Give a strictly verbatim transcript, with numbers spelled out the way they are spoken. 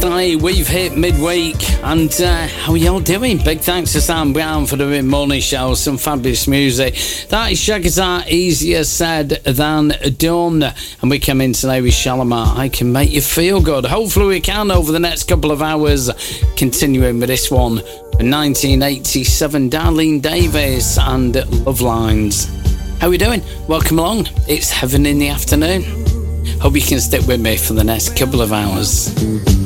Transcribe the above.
Wednesday, we've hit midweek, and uh, how are y'all doing? Big thanks to Sam Brown for the morning show, some fabulous music. That is Shagazar, Easier Said Than Done, and we come in today with Shalimar, I Can Make You Feel Good. Hopefully we can over the next couple of hours, continuing with this one, nineteen eighty-seven, Darlene Davis and Love Lines. How are we doing? Welcome along. It's Heaven in the Afternoon. Hope you can stick with me for the next couple of hours.